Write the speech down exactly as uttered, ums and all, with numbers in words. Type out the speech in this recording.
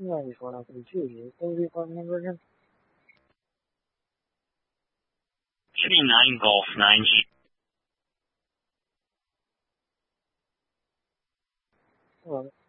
那你说呢？你具体根据方面论证。 Chitty nine Golf nine G. 我